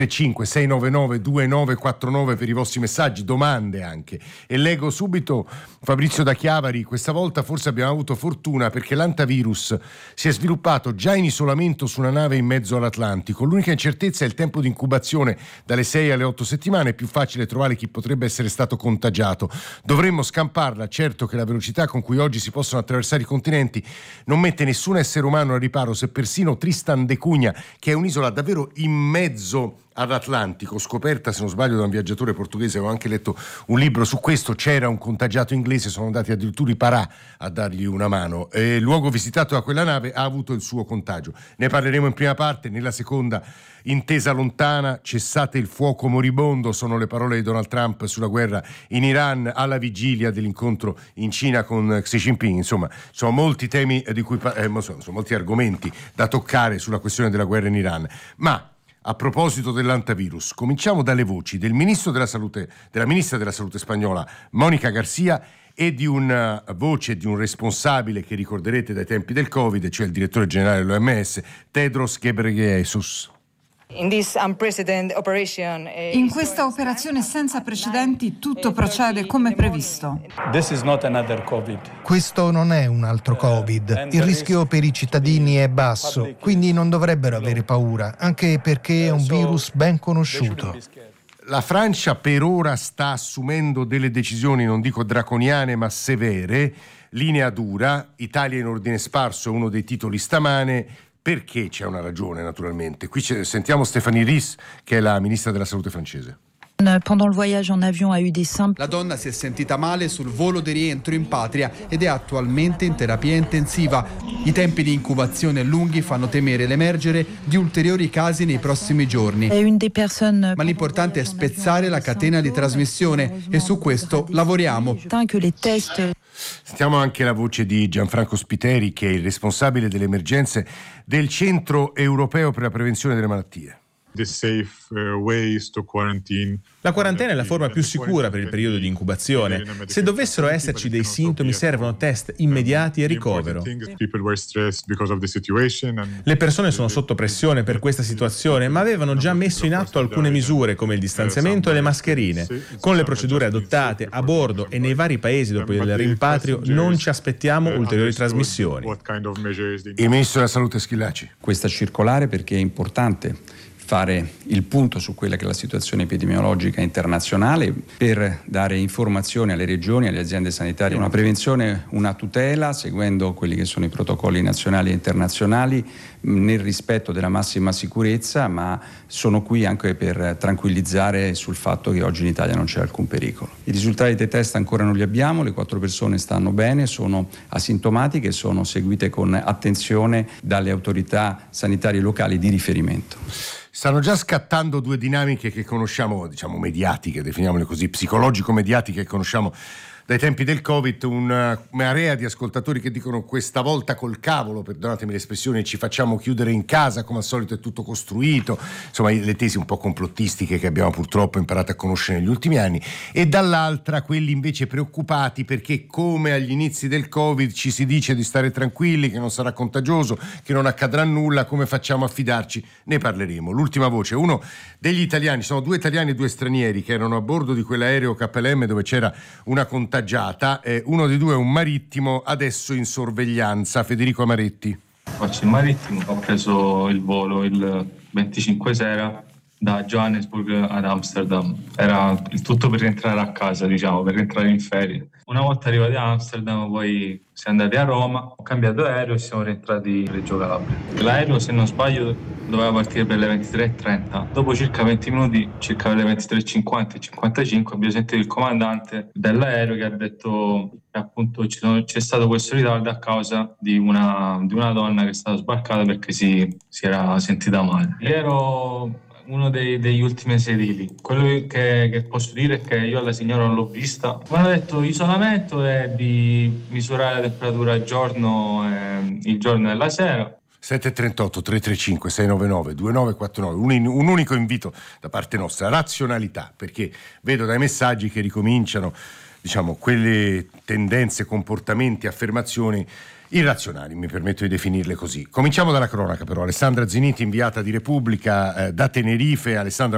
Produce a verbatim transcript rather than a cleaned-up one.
cinque sei nove nove due nove quattro nove per i vostri messaggi, domande anche. E leggo subito Fabrizio da Chiavari: questa volta forse abbiamo avuto fortuna perché l'antivirus si è sviluppato già in isolamento su una nave in mezzo all'Atlantico. L'unica incertezza è il tempo di incubazione, dalle sei alle otto settimane. È più facile trovare chi potrebbe essere stato contagiato. Dovremmo scamparla. Certo che la velocità con cui oggi si possono attraversare i continenti non mette nessun essere umano al riparo, se persino Tristan de Cunha, che è un'isola davvero in mezzo all'Atlantico, scoperta se non sbaglio da un viaggiatore portoghese, ho anche letto un libro su questo, c'era un contagiato inglese, sono andati addirittura i parà a dargli una mano, e il luogo visitato da quella nave ha avuto il suo contagio. Ne parleremo in prima parte. Nella seconda, intesa lontana, cessate il fuoco moribondo, sono le parole di Donald Trump sulla guerra in Iran alla vigilia dell'incontro in Cina con Xi Jinping. Insomma, sono molti temi di cui eh, sono molti argomenti da toccare sulla questione della guerra in Iran. Ma a proposito dell'antivirus, cominciamo dalle voci del ministro della salute, della ministra della salute spagnola Mónica García, e di una voce di un responsabile che ricorderete dai tempi del Covid, cioè il direttore generale dell'O M S, Tedros Ghebreyesus. In questa operazione senza precedenti tutto procede come previsto. Questo non è un altro Covid. Il rischio per i cittadini è basso, quindi non dovrebbero avere paura, anche perché è un virus ben conosciuto. La Francia per ora sta assumendo delle decisioni, non dico draconiane, ma severe. Linea dura, Italia in ordine sparso è uno dei titoli stamane. Perché? C'è una ragione, naturalmente. Qui sentiamo Stéphanie Ries, che è la ministra della salute francese. La donna si è sentita male sul volo di rientro in patria ed è attualmente in terapia intensiva. I tempi di incubazione lunghi fanno temere l'emergere di ulteriori casi nei prossimi giorni. Ma l'importante è spezzare la catena di trasmissione e su questo lavoriamo. Sentiamo anche la voce di Gianfranco Spiteri, che è il responsabile delle emergenze del Centro Europeo per la Prevenzione delle Malattie. La quarantena è la forma più sicura per il periodo di incubazione. Se dovessero esserci dei sintomi, servono test immediati e ricovero. Le persone sono sotto pressione per questa situazione, ma avevano già messo in atto alcune misure come il distanziamento e le mascherine. Con le procedure adottate a bordo e nei vari paesi dopo il rimpatrio non ci aspettiamo ulteriori trasmissioni. Il ministro della Salute Schillaci. Questa circolare perché è importante fare il punto su quella che è la situazione epidemiologica internazionale per dare informazioni alle regioni, alle aziende sanitarie, una prevenzione, una tutela, seguendo quelli che sono i protocolli nazionali e internazionali nel rispetto della massima sicurezza, ma sono qui anche per tranquillizzare sul fatto che oggi in Italia non c'è alcun pericolo. I risultati dei test ancora non li abbiamo, le quattro persone stanno bene, sono asintomatiche, sono seguite con attenzione dalle autorità sanitarie locali di riferimento. Stanno già scattando due dinamiche che conosciamo, diciamo mediatiche, definiamole così, psicologico-mediatiche, che conosciamo dai tempi del Covid, una marea di ascoltatori che dicono: questa volta col cavolo, perdonatemi l'espressione, ci facciamo chiudere in casa, come al solito è tutto costruito, insomma le tesi un po' complottistiche che abbiamo purtroppo imparato a conoscere negli ultimi anni, e dall'altra quelli invece preoccupati perché, come agli inizi del Covid, ci si dice di stare tranquilli, che non sarà contagioso, che non accadrà nulla, come facciamo a fidarci? Ne parleremo. L'ultima voce, uno degli italiani, sono due italiani e due stranieri che erano a bordo di quell'aereo K L M dove c'era una contagiata. Eh, uno dei due è un marittimo, adesso in sorveglianza. Federico Amaretti. Faccio il marittimo, ho preso il volo il venticinque sera da Johannesburg ad Amsterdam. Era il tutto per rientrare a casa, diciamo, per rientrare in ferie. Una volta arrivati a Amsterdam, poi siamo andati a Roma, ho cambiato aereo e siamo rientrati a Reggio Calabria. L'aereo, se non sbaglio, doveva partire per le ventitré e trenta. Dopo circa venti minuti, circa per le ventitré e cinquanta e cinquantacinque, abbiamo sentito il comandante dell'aereo che ha detto che appunto ci sono, c'è stato questo ritardo a causa di una, di una donna che è stata sbarcata perché si, si era sentita male. Ero uno dei, degli ultimi sedili. Quello che, che posso dire è che io la signora non l'ho vista. Mi hanno detto isolamento e di misurare la temperatura al giorno e il giorno e la sera. sette e trentotto tre tre cinque sei nove nove due nove quattro nove, un, un unico invito da parte nostra: razionalità, perché vedo dai messaggi che ricominciano, diciamo, quelle tendenze, comportamenti, affermazioni irrazionali, mi permetto di definirle così. Cominciamo dalla cronaca però. Alessandra Ziniti, inviata di Repubblica eh, da Tenerife. Alessandra,